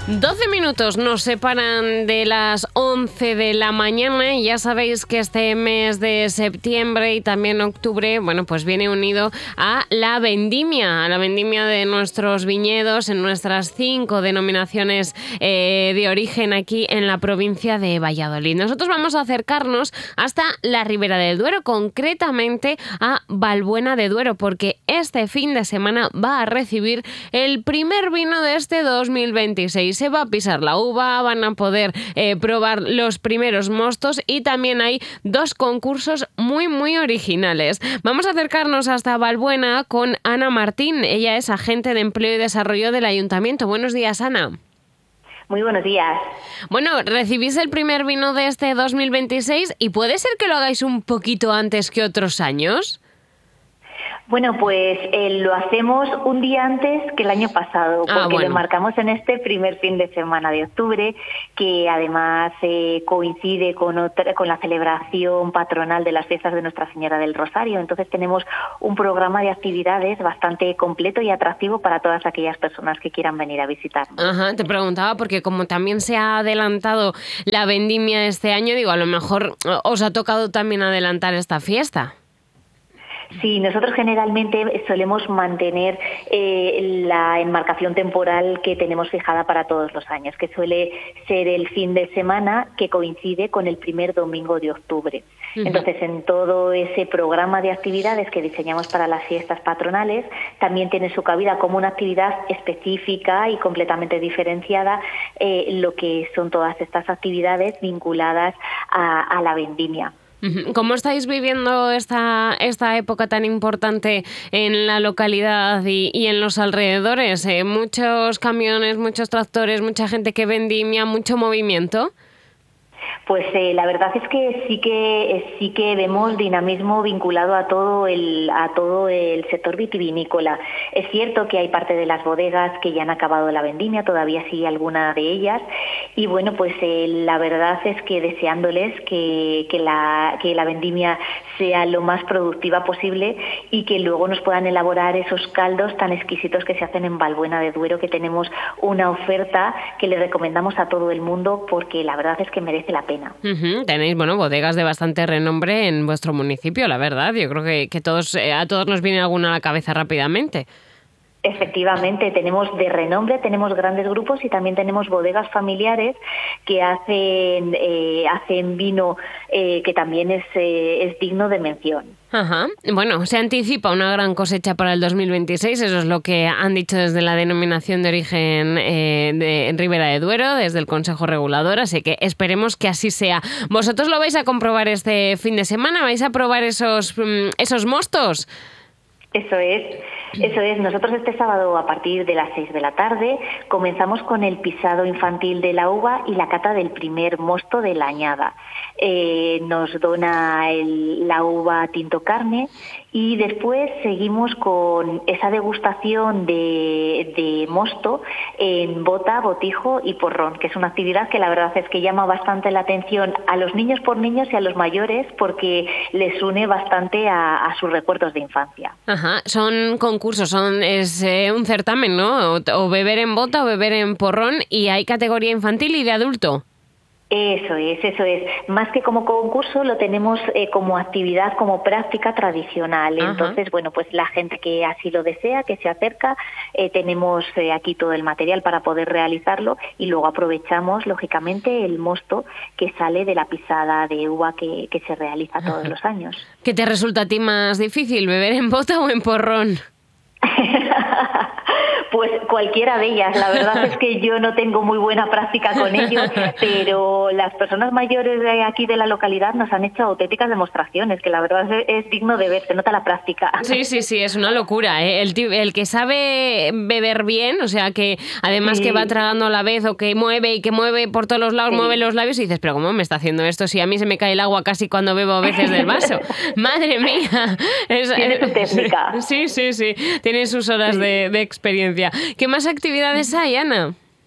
12 minutos nos separan de las 11 de la mañana y ya sabéis que este mes de septiembre y también octubre, pues viene unido a la vendimia de nuestros viñedos en nuestras 5 denominaciones de origen aquí en la provincia de Valladolid. Nosotros vamos a acercarnos hasta la Ribera del Duero, concretamente a Valbuena de Duero, porque este fin de semana va a recibir el primer vino de este 2026. Se va a pisar la uva, van a poder probar los primeros mostos y también hay 2 concursos muy originales. Vamos a acercarnos hasta Valbuena con Ana Martín. Ella es agente de Empleo y Desarrollo del Ayuntamiento. Buenos días, Ana. Muy buenos días. Recibís el primer vino de este 2026 y puede ser que lo hagáis un poquito antes que otros años. Lo hacemos un día antes que el año pasado, porque lo marcamos en este primer fin de semana de octubre, que además coincide con la celebración patronal de las fiestas de Nuestra Señora del Rosario. Entonces tenemos un programa de actividades bastante completo y atractivo para todas aquellas personas que quieran venir a visitarnos. Te preguntaba porque como también se ha adelantado la vendimia este año, a lo mejor os ha tocado también adelantar esta fiesta. Sí, nosotros generalmente solemos mantener la enmarcación temporal que tenemos fijada para todos los años, que suele ser el fin de semana que coincide con el primer domingo de octubre. Entonces, en todo ese programa de actividades que diseñamos para las fiestas patronales, también tiene su cabida como una actividad específica y completamente diferenciada lo que son todas estas actividades vinculadas a la vendimia. ¿Cómo estáis viviendo esta época tan importante en la localidad y en los alrededores? ¿Muchos camiones, muchos tractores, mucha gente que vendimia, mucho movimiento? La verdad es que sí que vemos dinamismo vinculado a todo el sector vitivinícola. Es cierto que hay parte de las bodegas que ya han acabado la vendimia, todavía sigue alguna de ellas, y la verdad es que deseándoles que la vendimia sea lo más productiva posible y que luego nos puedan elaborar esos caldos tan exquisitos que se hacen en Valbuena de Duero, que tenemos una oferta que le recomendamos a todo el mundo porque la verdad es que merece la pena. Tenéis bodegas de bastante renombre en vuestro municipio, la verdad. Yo creo que a todos nos viene alguna a la cabeza rápidamente. Efectivamente, tenemos de renombre, tenemos grandes grupos y también tenemos bodegas familiares que hacen vino que también es digno de mención. Se anticipa una gran cosecha para el 2026, eso es lo que han dicho desde la denominación de origen de Ribera de Duero, desde el Consejo Regulador, así que esperemos que así sea. ¿Vosotros lo vais a comprobar este fin de semana? ¿Vais a probar esos mostos? Eso es. Nosotros este sábado a partir de las 6 de la tarde comenzamos con el pisado infantil de la uva y la cata del primer mosto de la añada. Nos dona la uva tinto carne y después seguimos con esa degustación de mosto en bota, botijo y porrón, que es una actividad que la verdad es que llama bastante la atención a los niños por niños y a los mayores porque les une bastante a sus recuerdos de infancia. Son concursos, es un certamen, ¿no? O beber en bota o beber en porrón, y hay categoría infantil y de adulto. Eso es. Más que como concurso lo tenemos como actividad, como práctica tradicional. Entonces, la gente que así lo desea, que se acerca, tenemos aquí todo el material para poder realizarlo y luego aprovechamos, lógicamente, el mosto que sale de la pisada de uva que se realiza todos los años. ¿Qué te resulta a ti más difícil, beber en bota o en porrón? Pues cualquiera de ellas. La verdad es que yo no tengo muy buena práctica con ello, pero las personas mayores de aquí de la localidad nos han hecho auténticas demostraciones, que la verdad es digno de ver, se nota la práctica. Sí, es una locura, ¿eh? El que sabe beber bien, o sea, que además que va tragando a la vez o que mueve por todos los lados, mueve los labios y dices, pero ¿cómo me está haciendo esto si a mí se me cae el agua casi cuando bebo a veces del vaso? ¡Madre mía! Tiene su técnica. Sí, tiene sus horas de experiencia. ¿Qué más actividades hay, Ana?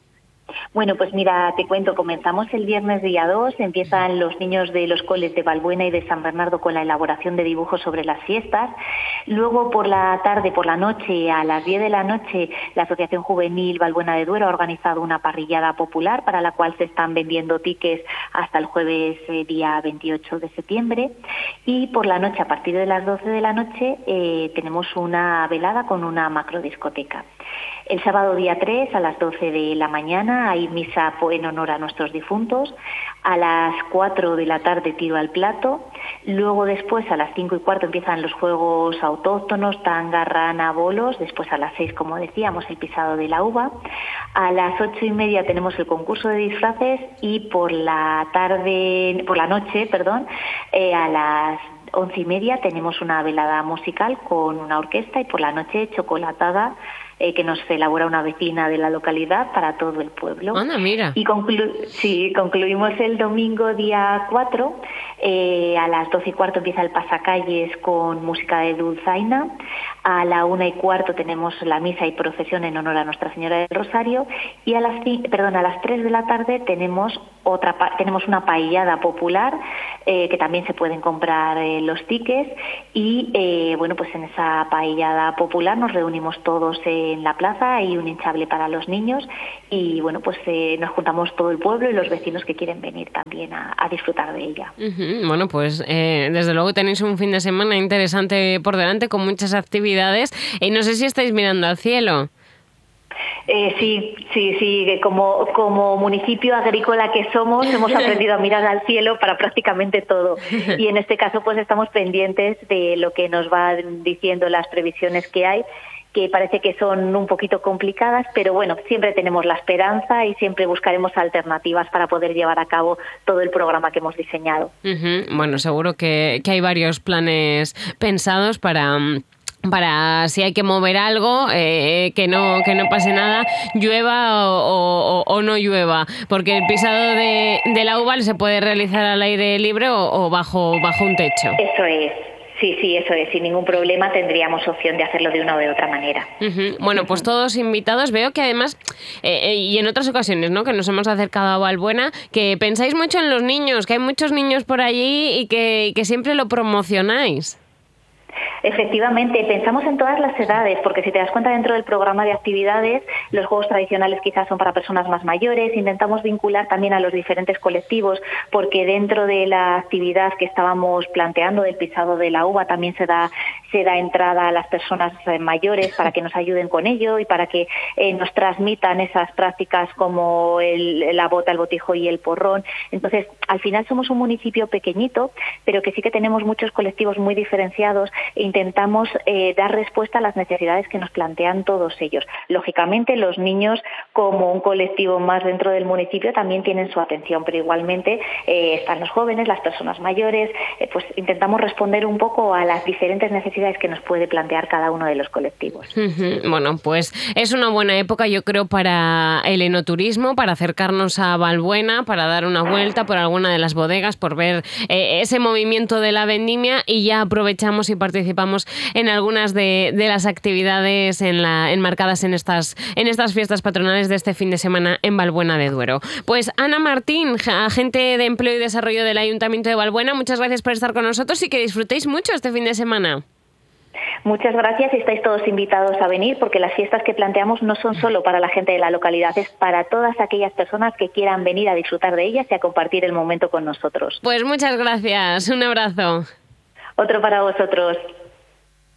Bueno, pues mira, te cuento, comenzamos el viernes día 2, empiezan los niños de los coles de Valbuena y de San Bernardo con la elaboración de dibujos sobre las fiestas. Luego por la tarde, por la noche, a las 10 de la noche, la Asociación Juvenil Valbuena de Duero ha organizado una parrillada popular para la cual se están vendiendo tickets hasta el jueves día 28 de septiembre. Y por la noche, a partir de las 12 de la noche, tenemos una velada con una macrodiscoteca. El sábado día 3 a las 12 de la mañana hay misa en honor a nuestros difuntos. A las 4 de la tarde tiro al plato. Luego después a las 5:15 empiezan los juegos autóctonos, tanga, rana, bolos. Después a las 6, como decíamos, el pisado de la uva. A las 8:30 tenemos el concurso de disfraces y por la noche, a las 11:30 tenemos una velada musical con una orquesta y por la noche chocolatada que nos elabora una vecina de la localidad para todo el pueblo. Anda, mira. Y concluimos el domingo día 4, a las 12:15 empieza el pasacalles con música de dulzaina. A la 1:15 tenemos la misa y procesión en honor a Nuestra Señora del Rosario y a las 3 de la tarde tenemos una paellada popular que también se pueden comprar los tickets y pues en esa paellada popular nos reunimos todos en la plaza, hay un hinchable para los niños y nos juntamos todo el pueblo y los vecinos que quieren venir también a disfrutar de ella. Uh-huh. Bueno, pues desde luego tenéis un fin de semana interesante por delante con muchas actividades y no sé si estáis mirando al cielo. Sí, como municipio agrícola que somos, hemos aprendido a mirar al cielo para prácticamente todo. Y en este caso, pues estamos pendientes de lo que nos van diciendo las previsiones que hay, que parece que son un poquito complicadas, pero bueno, siempre tenemos la esperanza y siempre buscaremos alternativas para poder llevar a cabo todo el programa que hemos diseñado. Uh-huh. Bueno, seguro que hay varios planes pensados para si hay que mover algo, que no pase nada, llueva o no llueva, porque el pisado de la uva se puede realizar al aire libre o bajo un techo. Eso es. Sí, eso es. Sin ningún problema tendríamos opción de hacerlo de una o de otra manera. Uh-huh. Bueno, pues todos invitados. Veo que además, y en otras ocasiones, ¿no?, que nos hemos acercado a Valbuena, que pensáis mucho en los niños, que hay muchos niños por allí y que siempre lo promocionáis. Efectivamente, pensamos en todas las edades, porque si te das cuenta dentro del programa de actividades, los juegos tradicionales quizás son para personas más mayores, intentamos vincular también a los diferentes colectivos, porque dentro de la actividad que estábamos planteando del pisado de la uva también se da entrada a las personas mayores para que nos ayuden con ello y para que nos transmitan esas prácticas como la bota, el botijo y el porrón. Entonces, al final somos un municipio pequeñito, pero que sí que tenemos muchos colectivos muy diferenciados e intentamos dar respuesta a las necesidades que nos plantean todos ellos. Lógicamente, los niños, como un colectivo más dentro del municipio, también tienen su atención, pero igualmente están los jóvenes, las personas mayores, pues intentamos responder un poco a las diferentes necesidades que nos puede plantear cada uno de los colectivos. Uh-huh. Bueno, pues es una buena época, yo creo, para el enoturismo, para acercarnos a Valbuena, para dar una vuelta por alguna de las bodegas, por ver ese movimiento de la vendimia y ya aprovechamos y participamos en algunas de las actividades enmarcadas en estas fiestas patronales de este fin de semana en Valbuena de Duero. Pues Ana Martín, agente de Empleo y Desarrollo del Ayuntamiento de Valbuena, muchas gracias por estar con nosotros y que disfrutéis mucho este fin de semana. Muchas gracias y estáis todos invitados a venir porque las fiestas que planteamos no son solo para la gente de la localidad, es para todas aquellas personas que quieran venir a disfrutar de ellas y a compartir el momento con nosotros. Pues muchas gracias, un abrazo. Otro para vosotros.